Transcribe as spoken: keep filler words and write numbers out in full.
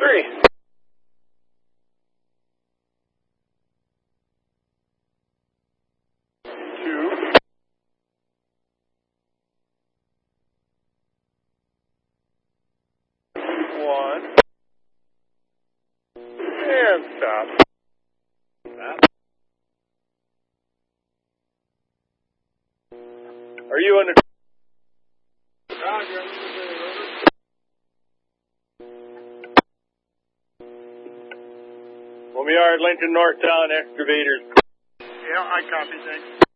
three. Two. One. And stop. Stop. Are you under? Roger. Home yard, Lincoln North Town, excavators. Yeah, I copy, thanks.